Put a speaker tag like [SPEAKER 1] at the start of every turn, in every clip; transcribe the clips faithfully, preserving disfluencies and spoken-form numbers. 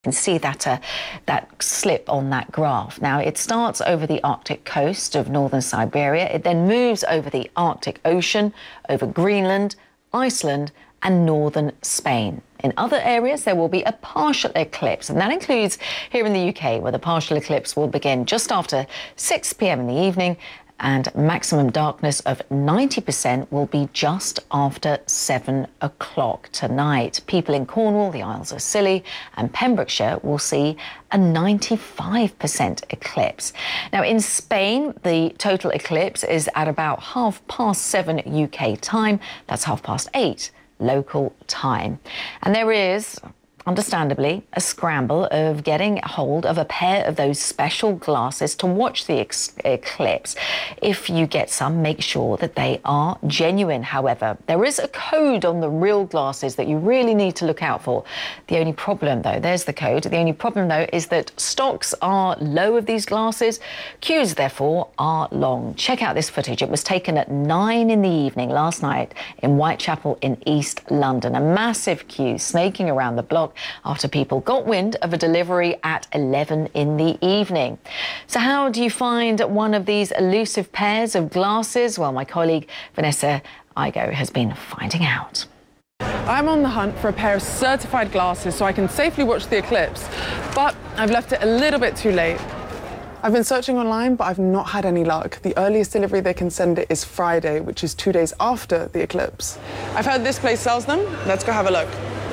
[SPEAKER 1] You can see that uh, that slip on that graph. Now, it starts over the Arctic coast of northern Siberia. It then moves over the Arctic Ocean, over Greenland, Iceland, and northern Spain. In other areas, there will be a partial eclipse, and that includes here in the U K, where the partial eclipse will begin just after six p m in the evening, and maximum darkness of ninety percent will be just after seven o'clock tonight. People in Cornwall, the Isles of Scilly and Pembrokeshire will see a ninety-five percent eclipse. Now, in Spain, the total eclipse is at about half past seven U K time. That's half past eight local time. And there is, understandably, a scramble of getting hold of a pair of those special glasses to watch the eclipse. If you get some, make sure that they are genuine. However, there is a code on the real glasses that you really need to look out for. The only problem, though, there's the code. The only problem, though, is that stocks are low of these glasses. Queues, therefore, are long. Check out this footage. It was taken at nine in the evening last night in Whitechapel in East London. A massive queue snaking around the block after people got wind of a delivery at eleven in the evening. So how do you find one of these elusive pairs of glasses? Well, my colleague Vanessa Igo has been finding out.
[SPEAKER 2] I'm on the hunt for a pair of certified glasses so I can safely watch the eclipse, but I've left it a little bit too late. I've been searching online, but I've not had any luck. The earliest delivery they can send it is Friday, which is two days after the eclipse. I've heard this place sells them. Let's go have a look.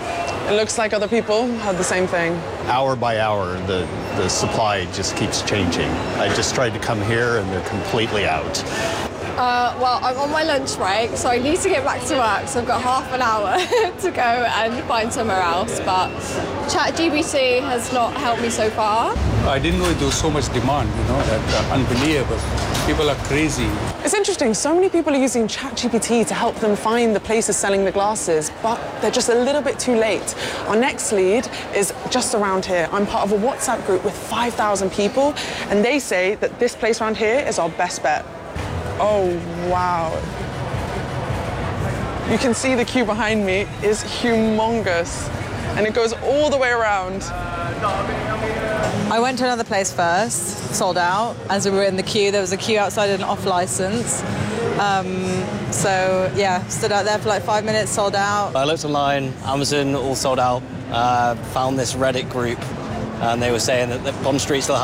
[SPEAKER 2] It looks like other people had the same thing.
[SPEAKER 3] Hour by hour, the, the supply just keeps changing. I just tried to come here and they're completely out.
[SPEAKER 4] Uh, well, I'm on my lunch break, so I need to get back to work, so I've got half an hour to go and find somewhere else, but ChatGPT has not helped me so far.
[SPEAKER 5] I didn't know there was so much demand, you know, that uh, unbelievable. People are crazy.
[SPEAKER 2] It's interesting, so many people are using ChatGPT to help them find the places selling the glasses, but they're just a little bit too late. Our next lead is just around here. I'm part of a WhatsApp group with five thousand people, and they say that this place around here is our best bet. Oh, wow. You can see the queue behind me is humongous, and it goes all the way around.
[SPEAKER 6] I went to another place first, sold out. As we were in the queue, there was a queue outside an off-license. Um, so, yeah, stood out there for like five minutes, sold out.
[SPEAKER 7] I looked online, Amazon, all sold out. Uh, found this Reddit group, and they were saying that the Bond Street still